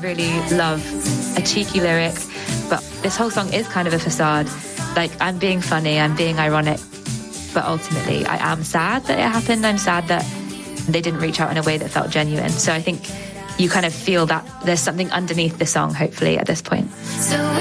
really love a cheeky lyric, but this whole song is kind of a facade. Like, I'm being funny, I'm being ironic, but ultimately I am sad that it happened. I'm sad that they didn't reach out in a way that felt genuine. So I think you kind of feel that there's something underneath the song, hopefully, at this point. So